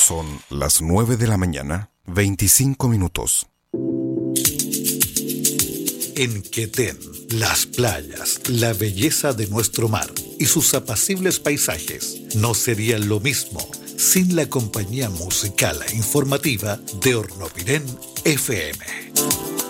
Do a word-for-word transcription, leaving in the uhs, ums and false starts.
Son las nueve de la mañana, veinticinco minutos. En Quetén, las playas, la belleza de nuestro mar y sus apacibles paisajes no serían lo mismo sin la compañía musical e informativa de Hornopiren F M.